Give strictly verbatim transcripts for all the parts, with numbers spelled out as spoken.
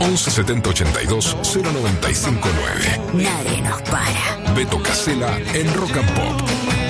once setenta ochenta y dos cero noventa y cinco nueve. Nadie nos para. Beto Casella en Rock and Pop.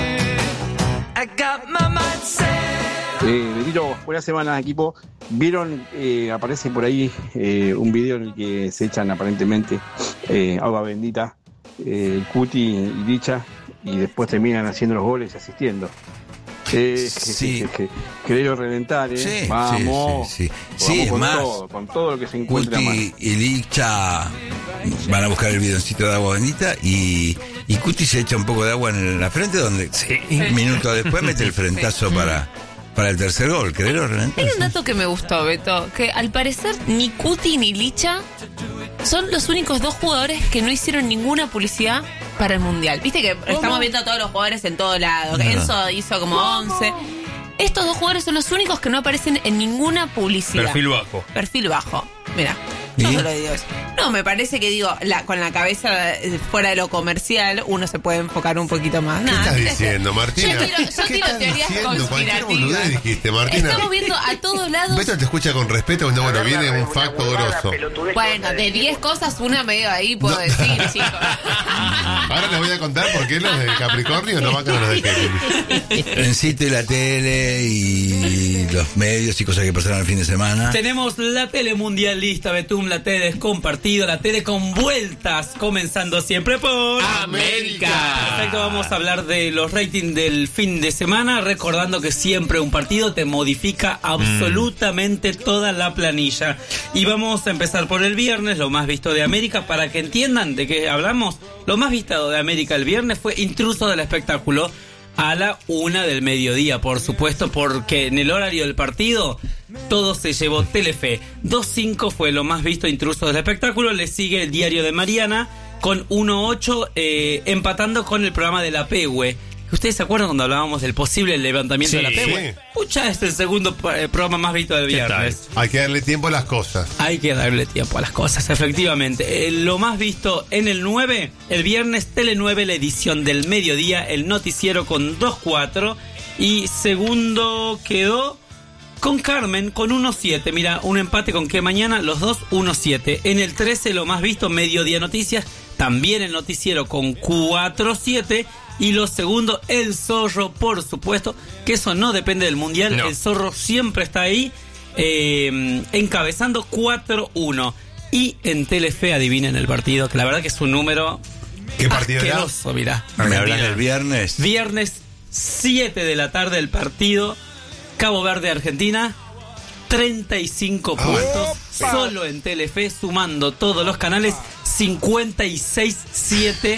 Eh, Betito, buena semana, equipo. Vieron, eh, aparece por ahí eh, un video en el que se echan aparentemente eh, agua bendita, eh, Cuti y Licha, y después terminan haciendo los goles y asistiendo. Eh, Sí. que, que, que, queremos reventar, ¿eh? Sí, Vamos. sí, sí, sí. Vamos Sí, es con más, todo, con todo lo que se encuentra más. Cuti y Licha van a buscar el bidoncito de agua bendita y, y Cuti se echa un poco de agua en la frente, donde un minuto después mete el frentazo para, para el tercer gol. ¿Querés reventar? Hay un dato que me gustó, Beto, que al parecer ni Cuti ni Licha son los únicos dos jugadores que no hicieron ninguna publicidad para el Mundial. Viste que estamos viendo a todos los jugadores en todo lado. Que No. Enzo hizo como once. Estos dos jugadores son los únicos que no aparecen en ninguna publicidad. Perfil bajo. Perfil bajo. Mira, yo ¿Y? solo digo eso. No, me parece que digo, la, con la cabeza eh, fuera de lo comercial, uno se puede enfocar un poquito más. ¿Qué Nah, estás mira, diciendo, Martina? Yo tiro, yo ¿Qué tiro estás teorías diciendo? Cualquier boludez conspirativas. dijiste, Martina. Estamos viendo a todos lados. Beto te escucha con respeto cuando, bueno, viene un facto grosso. Bueno, de diez cosas, una medio ahí puedo No. decir, chicos. Ahora les voy a contar por qué los de Capricornio no van con los de Géminis. Encite la tele y los medios y cosas que pasaron el fin de semana. Tenemos la tele mundial lista, Betum, la tele es compartido, la tele con vueltas, comenzando siempre por América. Perfecto, vamos a hablar de los ratings del fin de semana, recordando que siempre un partido te modifica absolutamente toda la planilla. Y vamos a empezar por el viernes, lo más visto de América, para que entiendan de qué hablamos. Lo más visto de América el viernes fue Intruso del Espectáculo, a la una del mediodía, por supuesto, porque en el horario del partido todo se llevó Telefe. dos cinco fue lo más visto Intruso del Espectáculo. Le sigue el Diario de Mariana con uno ocho, eh, empatando con el programa de la Pehue. ¿Ustedes se acuerdan cuando hablábamos del posible levantamiento Sí, de la Pehue? sí. Pucha, es el segundo eh, programa más visto del ¿Qué tal? viernes. Hay que darle tiempo a las cosas. Hay que darle tiempo a las cosas, efectivamente. Eh, lo más visto en el nueve, el viernes, Tele nueve, la edición del mediodía, el noticiero con dos cuatro. Y segundo quedó con Carmen con uno siete. Mira, un empate con que mañana, los dos uno siete. En el trece, lo más visto, Mediodía Noticias, también el noticiero con cuatro siete. Y lo segundo, El Zorro, por supuesto, que eso no depende del Mundial. No. El Zorro siempre está ahí, eh, encabezando cuatro uno. Y en Telefe, adivinen el partido, que la verdad que es un número ¿Qué partido era? asqueroso, mirá. ¿Me hablas del viernes? Viernes, siete de la tarde, el partido Cabo Verde, Argentina. treinta y cinco puntos, solo en Telefe, sumando todos los canales, cincuenta y seis siete.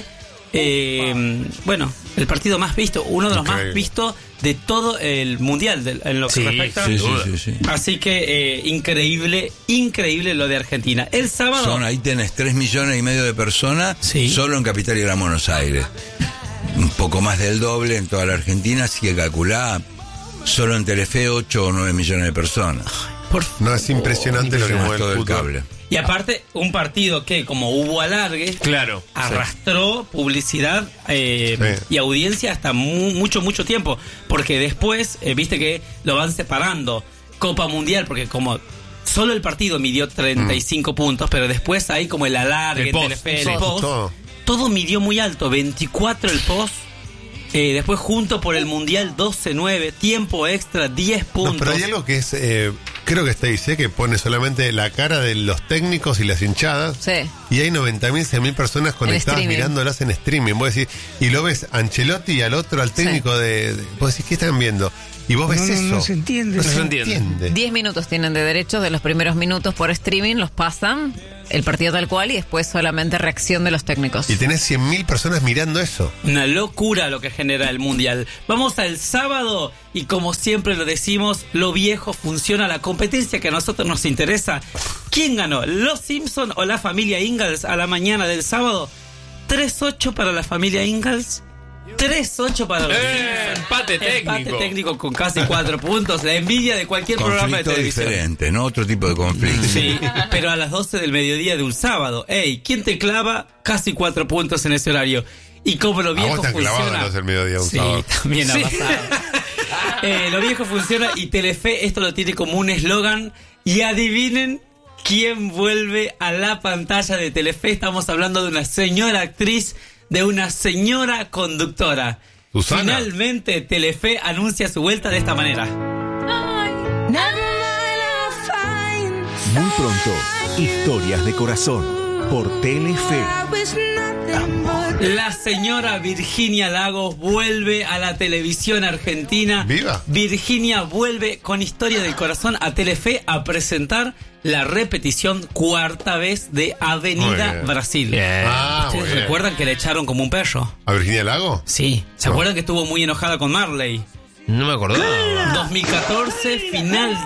Eh, bueno, el partido más visto, uno de los Increíble. más vistos de todo el mundial de- en lo que Sí, respecta. Sí, sí, sí, sí. Así que eh, increíble, increíble lo de Argentina. El sábado. Son, ahí tenés tres millones y medio de personas Sí. solo en Capital y Gran Buenos Aires. Un poco más del doble en toda la Argentina, así que calculá solo en Telefe ocho o nueve millones de personas. Por No, es impresionante lo que mueve todo el el fútbol. cable. Y aparte, un partido que, como hubo alargue, Claro. arrastró publicidad eh, Sí. y audiencia hasta mu- mucho, mucho tiempo. Porque después, eh, viste que lo van separando. Copa Mundial, porque como solo el partido midió treinta y cinco puntos, pero después hay como el alargue, El post. Telefe, Sí, el post. todo. Todo midió muy alto, veinticuatro el post. Eh, después junto por el Mundial doce nueve, tiempo extra diez No, puntos. pero hay algo que es, eh, creo que está dice que pone solamente la cara de los técnicos y las hinchadas. Sí. Y hay noventa mil, cien mil personas conectadas streaming. mirándolas en streaming. Vos decís, y lo ves a Ancelotti y al otro, al técnico de, de- vos decís, ¿qué están viendo? Y vos ves No, no, eso. no se entiende. No se No se entiende. entiende. diez minutos tienen de derechos, de los primeros minutos por streaming los pasan, el partido tal cual, y después solamente reacción de los técnicos. Y tenés cien mil personas mirando eso. Una locura lo que genera el Mundial. Vamos al sábado y como siempre lo decimos, lo viejo funciona, la competencia que a nosotros nos interesa. ¿Quién ganó? ¿Los Simpson o la familia Ingalls a la mañana del sábado? tres ocho para la familia Ingalls. tres ocho para los Eh, Simpson. empate técnico. Empate técnico con casi cuatro puntos. La envidia de cualquier programa de Conflicto televisión. diferente, ¿no? Otro tipo de conflicto. Sí, pero a las doce del mediodía de un sábado. Ey, ¿quién te clava casi cuatro puntos en ese horario? Y como lo A viejo vos te han clavado funciona. a las del mediodía un sí, sábado. también Sí. ha pasado. Eh, lo viejo funciona y Telefe esto lo tiene como un eslogan. Y adivinen ¿Quién vuelve a la pantalla de Telefe? Estamos hablando de una señora actriz, de una señora conductora. Susana. Finalmente Telefe anuncia su vuelta de esta manera. Muy pronto, Historias de Corazón por Telefe. La señora Virginia Lagos vuelve a la televisión argentina. ¡Viva! Virginia vuelve con Historia del Corazón a Telefe a presentar la repetición cuarta vez de Avenida Brasil. Ah, ¿Ustedes bien. recuerdan que le echaron como un perro? ¿A Virginia Lago? Sí. ¿Se No. acuerdan que estuvo muy enojada con Marley? No me acordaba. dos mil catorce, final...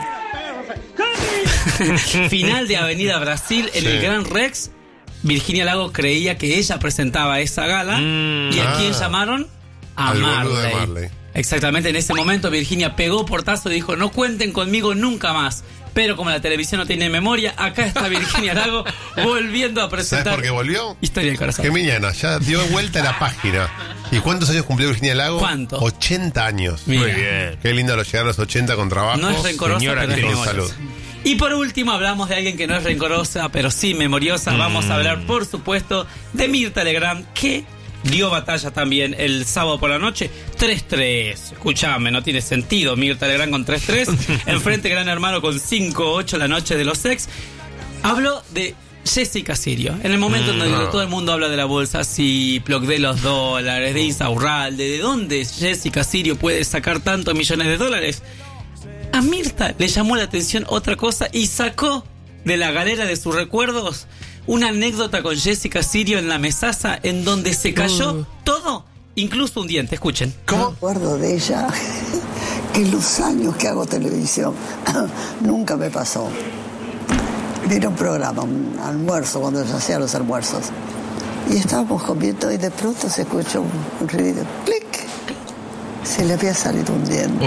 final de Avenida Brasil en Sí. el Gran Rex. Virginia Lago creía que ella presentaba esa gala. Mm. ¿Y a Ah. quién llamaron? A Al boludo de Marley. Marley. Exactamente, en ese momento Virginia pegó portazo y dijo: no cuenten conmigo nunca más. Pero como la televisión no tiene memoria, acá está Virginia Lago volviendo a ¿Sabes presentar por qué volvió? Historia del Corazón. Que mañana ya dio vuelta la página. ¿Y cuántos años cumplió Virginia Lago? ¿Cuánto? ochenta años. Mira. Muy bien. Qué lindo lo llegar a los ochenta con trabajo. No es rencorosa, Señora pero es actriz. memoriosa. Salud. Y por último hablamos de alguien que no es rencorosa, pero sí memoriosa. Vamos a hablar, por supuesto, de Mirta Legrand, que dio batalla también el sábado por la noche. tres tres. Escuchame, no tiene sentido. Mirta Legrand con tres tres. Enfrente Gran Hermano con cinco ocho la noche de los ex. Hablo de Jessica Sirio. En el momento en donde todo el mundo habla de la bolsa, si Ploc de los dólares, de Insaurralde, de dónde Jessica Sirio puede sacar tantos millones de dólares. A Mirta le llamó la atención otra cosa y sacó de la galera de sus recuerdos una anécdota con Jessica Sirio en la mesaza en donde se cayó todo, incluso un diente. Escuchen. ¿Cómo? Me acuerdo de ella que los años que hago televisión nunca me pasó. Vino un programa, un almuerzo, cuando yo hacía los almuerzos. Y estábamos comiendo y de pronto se escuchó un, un ruido. ¡Clic! Se le había salido un diente.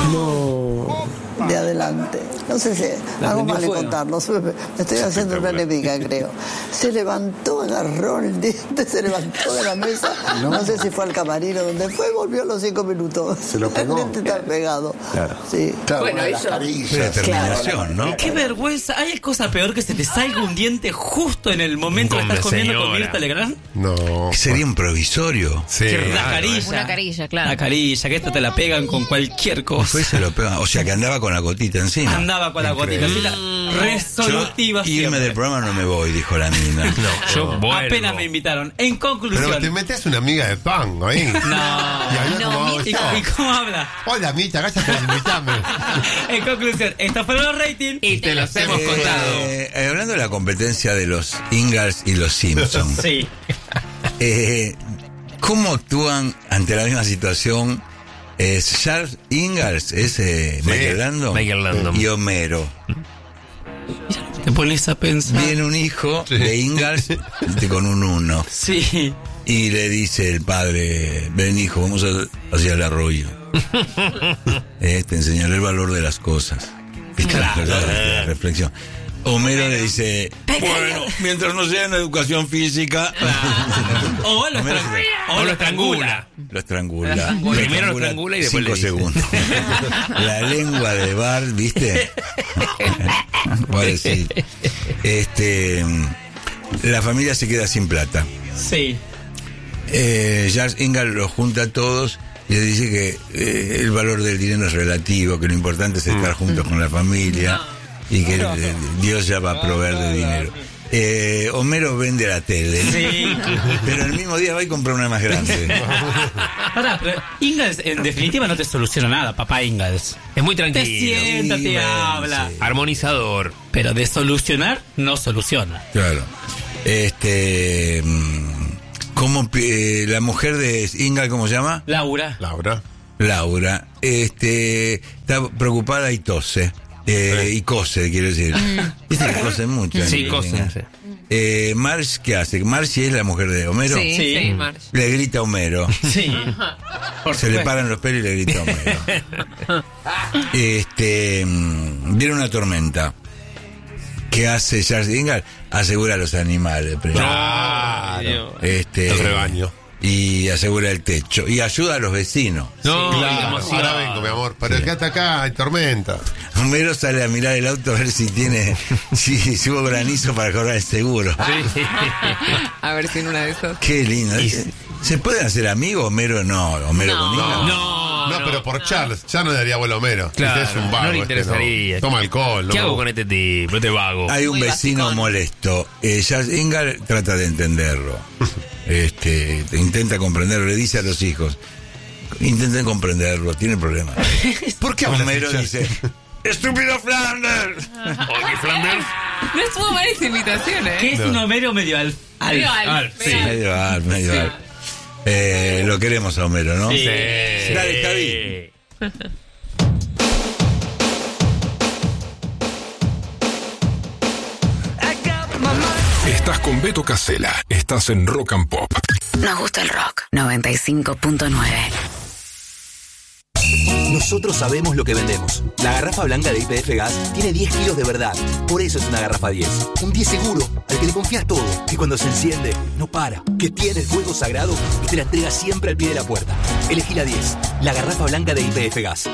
De adelante. No sé si hago mal en contarlo. Me estoy haciendo una enemiga, creo. Se levantó, agarró el diente, se levantó de la mesa. No, sé si fue al camarín o donde fue, volvió a los cinco minutos. Se lo pegó. El diente está pegado. Claro. Sí. Claro, Bueno, las eso- carillas. Determinación, ¿no? Qué vergüenza. ¿Hay cosa peor que se te salga un diente justo en el momento que Hombre, estás comiendo con señora. Mirta Legrand? No. Sería un provisorio. Sí. La carilla. Una carilla, claro. La carilla, que esto te la pegan con cualquier cosa. Fue y se lo pega. O sea que andaba con la gotita encima. Andaba con la gotita así, la resolutiva Yo irme siempre. del programa no me voy, dijo la mina. No, yo vuelvo. Apenas me invitaron. En Pero conclusión. te metes una amiga de tango ahí. No. Y hablas No, como hago ¿Y, yo. y cómo habla? Hola, Mita, gracias por invitarme. En conclusión, estos fueron los ratings. Y te los hemos Eh, contado. eh, hablando de la competencia de los Ingalls y los Simpsons, Sí. eh, ¿cómo actúan ante la misma situación eh, Charles Ingalls, ese Michael Landon, Michael Landon. y Homero? Te pones a pensar. Viene un hijo de Ingalls de- con un uno Sí. y le dice el padre: ven hijo, vamos a- hacia el arroyo. Eh, te enseñaré el valor de las cosas. Esta Claro. es la, la reflexión. Homero le dice: bueno, mientras no sea en educación física. O lo, Homero estran- se- o lo estrangula. Lo estrangula. Primero lo estrangula y después cinco le dice. segundos. La lengua de Bart, ¿viste? Voy a decir. Este, la familia se queda sin plata. Sí. Eh, Charles Ingalls los junta a todos y le dice que eh, el valor del dinero es relativo, que lo importante es estar juntos con la familia y que eh, Dios ya va a proveer de dinero. Eh, Homero vende la tele, Sí. pero el mismo día va y compra una más grande. Pará, pero Ingalls en definitiva no te soluciona nada, papá Ingalls. Es muy Te tranquilo. sienta, te Sí, habla. sí. Armonizador. Pero de solucionar, no soluciona. Claro. Este, mm, ¿cómo pi- eh, la mujer de Ingalls, ¿cómo se llama? Laura. Laura. Laura. Este, está preocupada y tose. Eh, y cose, quiero decir. Viste que cose mucho. Sí, ¿no? cose, sí. Eh, Marge, ¿qué hace? Marge es la mujer de Homero. Sí, Sí. sí, Marge. Le grita a Homero. Sí. Por Se le supuesto. paran los pelos y le grita a Homero. Este, mm, viene una tormenta. ¿Qué hace Charles Ingalls? Asegura a los animales. primero. Claro. Este, El rebaño. y asegura el techo y ayuda a los vecinos. No, Claro, ahora vengo, mi amor. Pero quédate acá, hay tormenta. Homero sale a mirar el auto a ver si tiene, si, si hubo granizo para cobrar el seguro. A ver si en una de esas. Qué lindo. ¿Se pueden hacer amigos, Homero? No, Homero No. con hija. No, No, pero por Charles, ya no le daría vuelo a Homero. Claro, Este es un vago. no le este, interesaría. Toma alcohol. ¿Qué no. hago con este tipo? Este vago. Hay un Muy vecino basicón. molesto. Eh, ya Engar trata de entenderlo. Este, intenta comprenderlo, le dice a los hijos, intenten comprenderlo, tiene problemas. ¿Por qué hablas Homero así, dice, ¡estúpido Flanders! Oye, Flanders. No estuvo mal esa invitación, ¿eh? Que es un Homero medio al. al- Medio alf, al- sí. medio alf. Medio al, medio al. Eh, lo queremos a Homero, ¿no? Sí. Dale, Javi. Estás con Beto Casella. Estás en Rock and Pop. Nos gusta el rock. noventa y cinco punto nueve. Nosotros sabemos lo que vendemos. La garrafa blanca de I P F Gas tiene diez kilos de verdad. Por eso es una garrafa diez. Un diez seguro, al que le confías todo. Que cuando se enciende, no para. Que tiene el fuego sagrado y te la entrega siempre al pie de la puerta. Elegí la diez. La garrafa blanca de I P F Gas.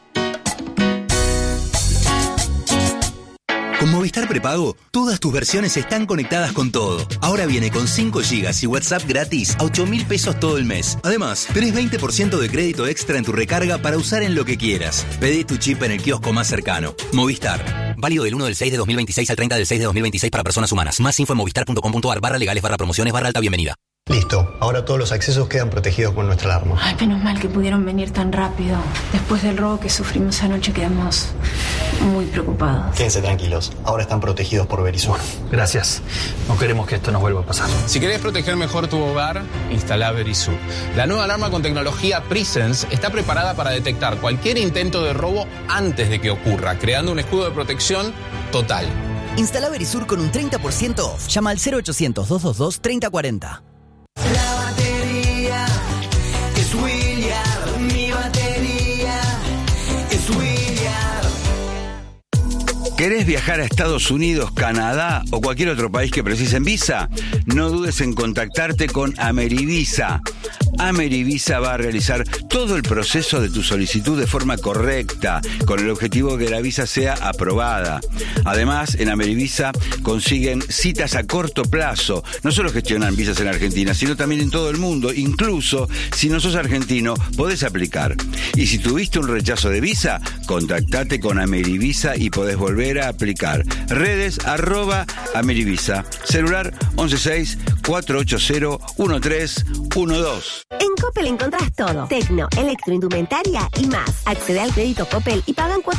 Con Movistar Prepago, todas tus versiones están conectadas con todo. Ahora viene con cinco gigas y WhatsApp gratis a ocho mil pesos todo el mes. Además, tenés veinte por ciento de crédito extra en tu recarga para usar en lo que quieras. Pedí tu chip en el kiosco más cercano. Movistar. Válido del uno del seis de dos mil veintiséis al treinta del seis de dos mil veintiséis para personas humanas. Más info en movistar punto com punto ar barra legales barra promociones barra alta bienvenida. Listo, ahora todos los accesos quedan protegidos con nuestra alarma. Ay, menos mal que pudieron venir tan rápido. Después del robo que sufrimos anoche quedamos muy preocupados. Quédense tranquilos, ahora están protegidos por Verisur. Gracias. No queremos que esto nos vuelva a pasar. Si querés proteger mejor tu hogar, instala Verisur. La nueva alarma con tecnología Presence está preparada para detectar cualquier intento de robo antes de que ocurra, creando un escudo de protección total. Instala Verisur con un treinta por ciento off. Llama al cero ochocientos, doscientos veintidós, treinta cuarenta. La batería es William, mi batería es William. ¿Querés viajar a Estados Unidos, Canadá o cualquier otro país que precisen visa? No dudes en contactarte con Amerivisa. Amerivisa va a realizar todo el proceso de tu solicitud de forma correcta, con el objetivo de que la visa sea aprobada. Además, en Amerivisa consiguen citas a corto plazo. No solo gestionan visas en Argentina, sino también en todo el mundo. Incluso, si no sos argentino, podés aplicar. Y si tuviste un rechazo de visa, contactate con Amerivisa y podés volver a aplicar. Redes, arroba Amerivisa. Celular once seis, cuatro ocho cero, uno tres uno dos. En Coppel encontrás todo. Tecno, electroindumentaria y más. Accede al crédito Coppel y pagan cuatro